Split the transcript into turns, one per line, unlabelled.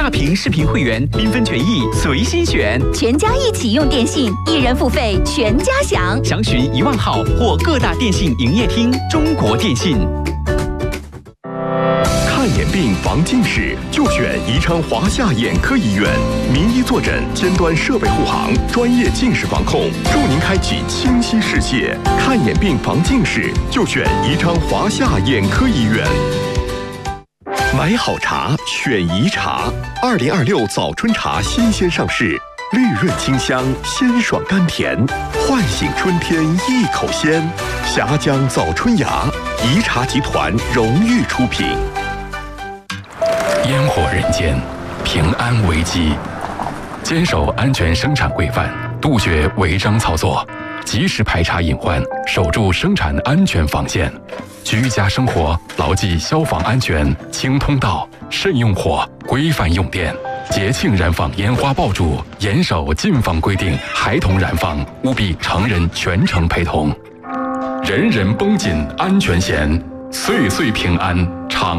大屏视频会员，缤纷权益随心选，
全家一起用电信，1人付费全家享。
详询1万号或各大电信营业厅。中国电信。
看眼病防近视就选宜昌华夏眼科医院，名医坐诊，尖端设备护航，专业近视防控，助您开启清晰视界。看眼病防近视就选宜昌华夏眼科医院。买好茶选宜茶，2026早春茶新鲜上市，绿润清香，鲜爽甘甜，唤醒春天一口鲜。峡江早春芽，宜茶集团荣誉出品。
烟火人间，平安危机，坚守安全生产规范，杜绝违章操作，及时排查隐患，守住生产安全防线。居家生活牢记消防安全，清通道，慎用火，规范用电。节庆燃放烟花爆竹，严守禁放规定，孩童燃放务必成人全程陪同。人人绷紧安全弦，岁岁平安，厂